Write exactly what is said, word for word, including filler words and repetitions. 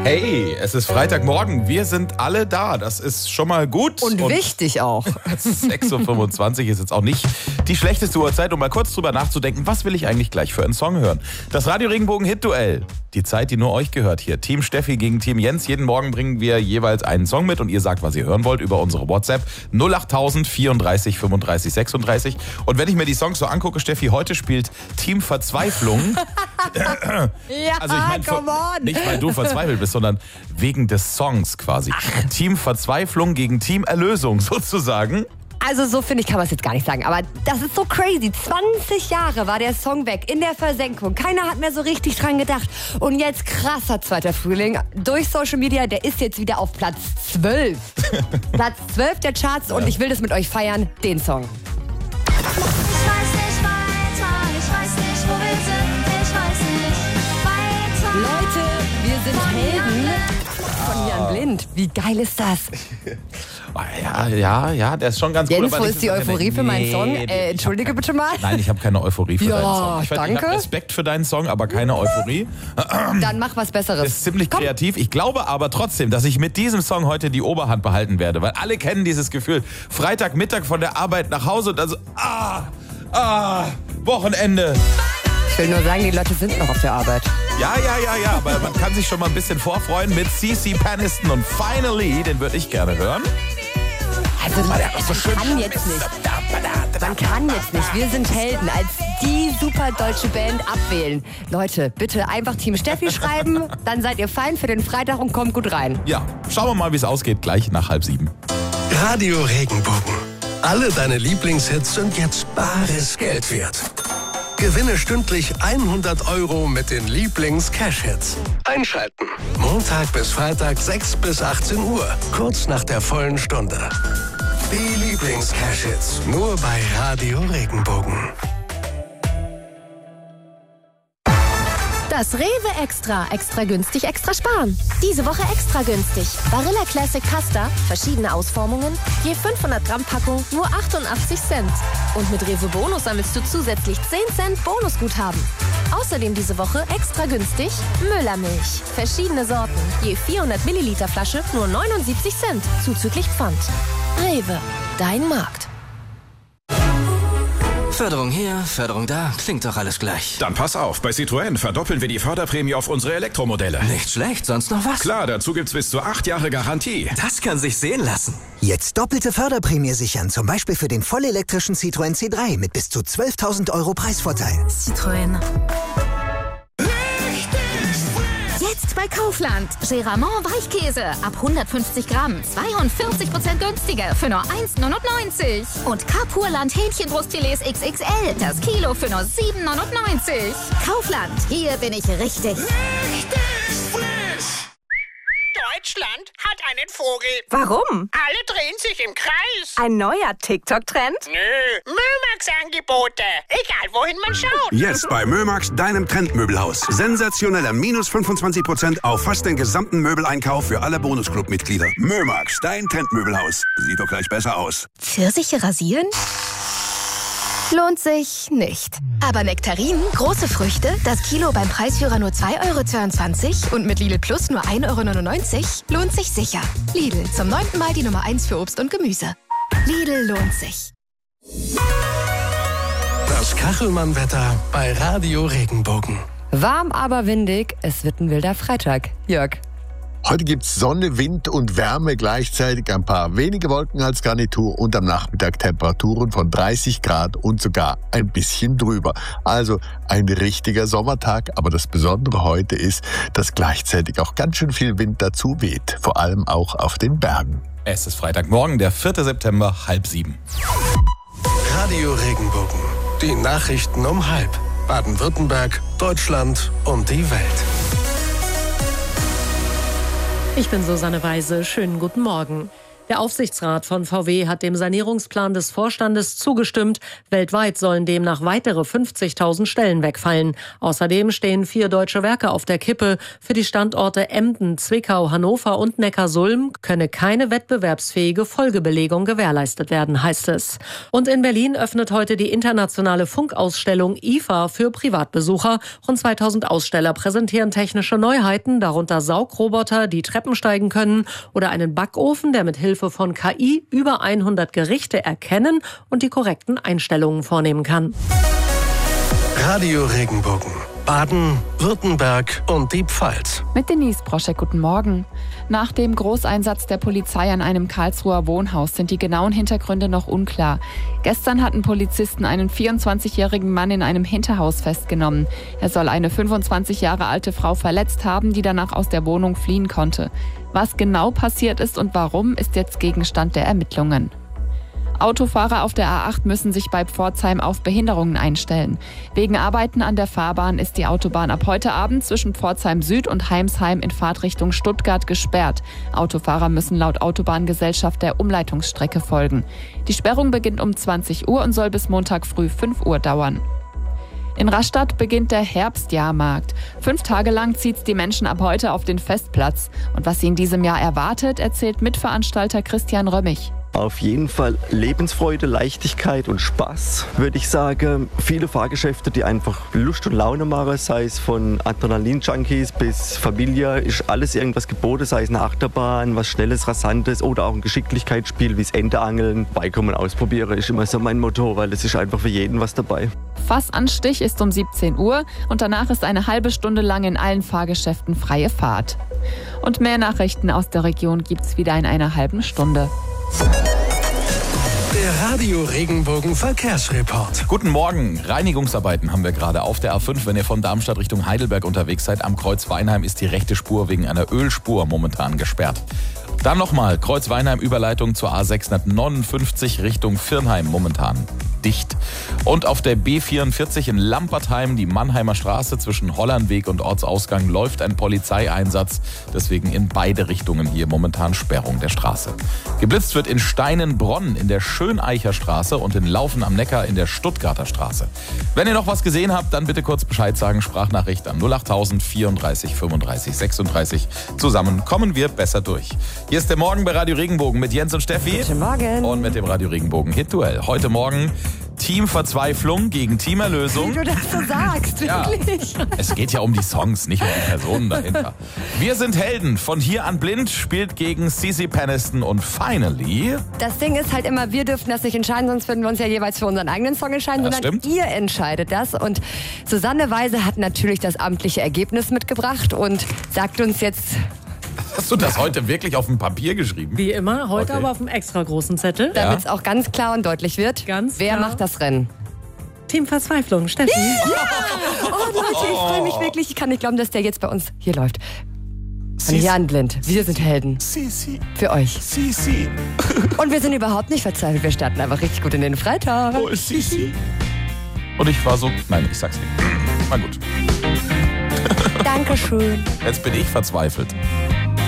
Hey, es ist Freitagmorgen. Wir sind alle da. Das ist schon mal gut. Und, und wichtig auch. sechs Uhr fünfundzwanzig ist jetzt auch nicht die schlechteste Uhrzeit, um mal kurz drüber nachzudenken, was will ich eigentlich gleich für einen Song hören. Das Radio Regenbogen Hit-Duell. Die Zeit, die nur euch gehört hier. Team Steffi gegen Team Jens. Jeden Morgen bringen wir jeweils einen Song mit und ihr sagt, was ihr hören wollt über unsere WhatsApp null acht tausend vierunddreißig fünfunddreißig sechsunddreißig. Und wenn ich mir die Songs so angucke, Steffi, heute spielt Team Verzweiflung. Ja, also ich mein, come on. Nicht, weil du verzweifelt bist, sondern wegen des Songs quasi. Ach. Team Verzweiflung gegen Team Erlösung sozusagen. Also so finde ich, kann man es jetzt gar nicht sagen, aber das ist so crazy. zwanzig Jahre war der Song weg, in der Versenkung. Keiner hat mehr so richtig dran gedacht. Und jetzt krasser zweiter Frühling. Durch Social Media, der ist jetzt wieder auf Platz zwölf. Platz zwölf der Charts ja. Und ich will das mit euch feiern, den Song. Ich weiß nicht weiter, ich weiß nicht, wo wir sind, ich weiß nicht weiter. Leute, wir sind Helden von Jan Blind. Wie geil ist das? Ja, ja, ja, der ist schon ganz Jens, cool. wo ist die Euphorie für meinen Song? Äh, entschuldige bitte mal. Nein, ich habe keine Euphorie für ja, deinen Song. Ich, danke. ich habe Respekt für deinen Song, aber keine Euphorie. Dann mach was Besseres. Das ist ziemlich Komm. kreativ. Ich glaube aber trotzdem, dass ich mit diesem Song heute die Oberhand behalten werde, weil alle kennen dieses Gefühl. Freitagmittag von der Arbeit nach Hause und dann so, ah, ah, Wochenende. Ich will nur sagen, die Leute sind noch auf der Arbeit. Ja, ja, ja, ja, aber man kann sich schon mal ein bisschen vorfreuen mit C C Peniston und Finally, den würde ich gerne hören. Also, man so schön kann jetzt nicht. Man kann jetzt nicht. Wir sind Helden als die super deutsche Band abwählen. Leute, bitte einfach Team Steffi schreiben, dann seid ihr fein für den Freitag und kommt gut rein. Ja, schauen wir mal, wie es ausgeht, gleich nach halb sieben. Radio Regenbogen. Alle deine Lieblingshits sind jetzt bares Geld wert. Gewinne stündlich hundert Euro mit den Lieblings-Cash-Hits. Einschalten. Montag bis Freitag sechs bis achtzehn Uhr. Kurz nach der vollen Stunde. Die Lieblings-Cash-Hits. Nur bei Radio Regenbogen. Das Rewe Extra. Extra günstig, extra sparen. Diese Woche extra günstig. Barilla Classic Pasta, verschiedene Ausformungen, je fünfhundert Gramm Packung, nur achtundachtzig Cent. Und mit Rewe Bonus sammelst du zusätzlich zehn Cent Bonusguthaben. Außerdem diese Woche extra günstig Müllermilch. Verschiedene Sorten, je vierhundert Milliliter Flasche, nur neunundsiebzig Cent, zuzüglich Pfand. Rewe, dein Markt. Förderung hier, Förderung da, klingt doch alles gleich. Dann pass auf, bei Citroën verdoppeln wir die Förderprämie auf unsere Elektromodelle. Nicht schlecht, sonst noch was? Klar, dazu gibt's bis zu acht Jahre Garantie. Das kann sich sehen lassen. Jetzt doppelte Förderprämie sichern, zum Beispiel für den vollelektrischen Citroën C drei mit bis zu zwölftausend Euro Preisvorteil. Citroën. Jetzt bei Kaufland. Geramont Weichkäse ab hundertfünfzig Gramm. zweiundvierzig Prozent günstiger für nur eins neunundneunzig. Und Carpurland Hähnchenbrustfilets X X L. Das Kilo für nur sieben neunundneunzig. Kaufland. Hier bin ich richtig. Richtig frisch. Deutschland hat einen Vogel. Warum? Alle drehen sich im Kreis. Ein neuer TikTok-Trend? Nö, Mömax-Angebote. Egal, wohin man schaut. Jetzt bei Mömax, deinem Trendmöbelhaus. Sensationeller minus fünfundzwanzig Prozent auf fast den gesamten Möbeleinkauf für alle Bonusclub-Mitglieder. Mömax, dein Trendmöbelhaus. Sieht doch gleich besser aus. Pfirsiche rasieren? Lohnt sich nicht. Aber Nektarinen, große Früchte, das Kilo beim Preisführer nur zwei Euro zweiundzwanzig und mit Lidl Plus nur ein Euro neunundneunzig, lohnt sich sicher. Lidl, zum neunten Mal die Nummer eins für Obst und Gemüse. Lidl lohnt sich. Das Kachelmann-Wetter bei Radio Regenbogen. Warm, aber windig. Es wird ein wilder Freitag. Jörg. Heute gibt's Sonne, Wind und Wärme gleichzeitig, ein paar wenige Wolken als Garnitur und am Nachmittag Temperaturen von dreißig Grad und sogar ein bisschen drüber. Also ein richtiger Sommertag, aber das Besondere heute ist, dass gleichzeitig auch ganz schön viel Wind dazu weht, vor allem auch auf den Bergen. Es ist Freitagmorgen, der vierte September, halb sieben. Radio Regenbogen. Die Nachrichten um halb. Baden-Württemberg, Deutschland und die Welt. Ich bin Susanne Weise. Schönen guten Morgen. Der Aufsichtsrat von V W hat dem Sanierungsplan des Vorstandes zugestimmt. Weltweit sollen demnach weitere fünfzigtausend Stellen wegfallen. Außerdem stehen vier deutsche Werke auf der Kippe. Für die Standorte Emden, Zwickau, Hannover und Neckarsulm könne keine wettbewerbsfähige Folgebelegung gewährleistet werden, heißt es. Und in Berlin öffnet heute die internationale Funkausstellung I F A für Privatbesucher. Rund zweitausend Aussteller präsentieren technische Neuheiten, darunter Saugroboter, die Treppen steigen können, oder einen Backofen, der mit Hilfe von K I über hundert Gerichte erkennen und die korrekten Einstellungen vornehmen kann. Radio Regenbogen. Baden, Württemberg und die Pfalz. Mit Denise Broschek, guten Morgen. Nach dem Großeinsatz der Polizei an einem Karlsruher Wohnhaus sind die genauen Hintergründe noch unklar. Gestern hatten Polizisten einen vierundzwanzigjährigen Mann in einem Hinterhaus festgenommen. Er soll eine fünfundzwanzig Jahre alte Frau verletzt haben, die danach aus der Wohnung fliehen konnte. Was genau passiert ist und warum, ist jetzt Gegenstand der Ermittlungen. Autofahrer auf der A acht müssen sich bei Pforzheim auf Behinderungen einstellen. Wegen Arbeiten an der Fahrbahn ist die Autobahn ab heute Abend zwischen Pforzheim Süd und Heimsheim in Fahrtrichtung Stuttgart gesperrt. Autofahrer müssen laut Autobahngesellschaft der Umleitungsstrecke folgen. Die Sperrung beginnt um zwanzig Uhr und soll bis Montag früh fünf Uhr dauern. In Rastatt beginnt der Herbstjahrmarkt. Fünf Tage lang zieht's die Menschen ab heute auf den Festplatz. Und was sie in diesem Jahr erwartet, erzählt Mitveranstalter Christian Römmig. Auf jeden Fall Lebensfreude, Leichtigkeit und Spaß, würde ich sagen. Viele Fahrgeschäfte, die einfach Lust und Laune machen, sei es von Adrenalin-Junkies bis Familie, ist alles irgendwas geboten, sei es eine Achterbahn, was Schnelles, Rasantes oder auch ein Geschicklichkeitsspiel wie das Enteangeln. Beikommen, ausprobieren ist immer so mein Motto, weil es ist einfach für jeden was dabei. Fassanstich ist um siebzehn Uhr und danach ist eine halbe Stunde lang in allen Fahrgeschäften freie Fahrt. Und mehr Nachrichten aus der Region gibt's wieder in einer halben Stunde. Der Radio Regenbogen Verkehrsreport. Guten Morgen. Reinigungsarbeiten haben wir gerade auf der A fünf. Wenn ihr von Darmstadt Richtung Heidelberg unterwegs seid, am Kreuz Weinheim ist die rechte Spur wegen einer Ölspur momentan gesperrt. Dann nochmal, Kreuz Weinheim, Überleitung zur A sechshundertneunundfünfzig Richtung Viernheim momentan dicht. Und auf der B vierundvierzig in Lampertheim, die Mannheimer Straße zwischen Hollandweg und Ortsausgang, läuft ein Polizeieinsatz. Deswegen in beide Richtungen hier momentan Sperrung der Straße. Geblitzt wird in Steinenbronn in der Schöneicher Straße und in Laufen am Neckar in der Stuttgarter Straße. Wenn ihr noch was gesehen habt, dann bitte kurz Bescheid sagen. Sprachnachricht an null achttausend vierunddreißig fünfunddreißig sechsunddreißig. Zusammen kommen wir besser durch. Hier ist der Morgen bei Radio Regenbogen mit Jens und Steffi. Guten Morgen. Und mit dem Radio Regenbogen Hit-Duell. Heute Morgen Teamverzweiflung gegen Teamerlösung. Wie du das so sagst, wirklich. Ja, es geht ja um die Songs, nicht um die Personen dahinter. Wir sind Helden. Von hier an blind spielt gegen Cici Peniston und Finally. Das Ding ist halt immer, wir dürfen das nicht entscheiden, sonst würden wir uns ja jeweils für unseren eigenen Song entscheiden, Das sondern stimmt. ihr entscheidet das. Und Susanne Weise hat natürlich das amtliche Ergebnis mitgebracht und sagt uns jetzt... Hast du das heute wirklich auf dem Papier geschrieben? Wie immer, heute Okay. aber auf einem extra großen Zettel. Ja. Damit es auch ganz klar und deutlich wird, Ganz wer klar. macht das Rennen? Team Verzweiflung, Steffi. Ja! Oh Leute, ich freue mich wirklich. Ich kann nicht glauben, dass der jetzt bei uns hier läuft. Von hier an blind. Wir sind Helden. Cici. Für euch. Cici. Und wir sind überhaupt nicht verzweifelt. Wir starten einfach richtig gut in den Freitag. Oh, Cici. Und ich war so... Nein, ich sag's nicht. Mal gut. Dankeschön. Jetzt bin ich verzweifelt.